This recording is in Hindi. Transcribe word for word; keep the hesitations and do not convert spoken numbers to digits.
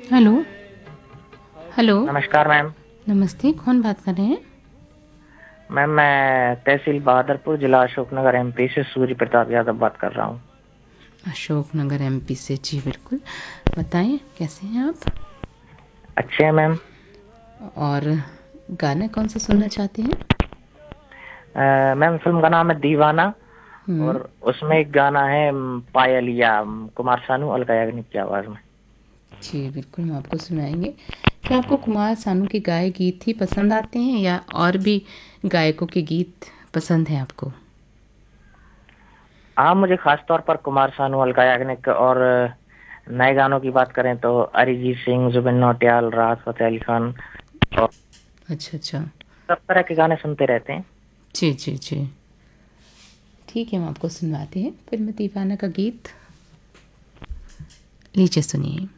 हेलो। हेलो। नमस्कार मैम। नमस्ते, कौन बात कर रहे हैं? मैम मैं तहसील बहादुरपुर जिला अशोकनगर एमपी से सूर्य प्रताप यादव बात कर रहा हूँ। अशोकनगर एमपी से, जी बिल्कुल। बताएं कैसे हैं आप? अच्छे हैं मैम। और गाना कौन सा सुनना चाहते हैं? अ, मैम फिल्म का नाम है दीवाना। हम्म। और उसमें एक गाना है म, पायलिया, म, कुमार सानू अलका याग्निक की आवाज में। जी बिल्कुल, हम आपको सुनाएंगे। क्या आपको कुमार सानू के गाए गीत ही पसंद आते हैं या और भी गायकों के गीत पसंद हैं आपको? हाँ, मुझे खास तौर पर कुमार सानू, अलका याग्निक और नए गानों की बात करें तो अरिजीत सिंह, जुबिन नौटियाल, राहत फतेह अली खान और अच्छा अच्छा। सब तरह के गाने सुनते रहते हैं। जी जी जी। ठीक है, हम आपको सुनवाते हैं फिल्म दीवाना का गीत। लीजिए सुनिए।